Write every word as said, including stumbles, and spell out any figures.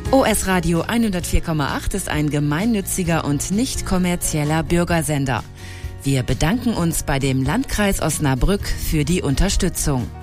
O S Radio hundertvier Komma acht ist ein gemeinnütziger und nicht kommerzieller Bürgersender. Wir bedanken uns bei dem Landkreis Osnabrück für die Unterstützung.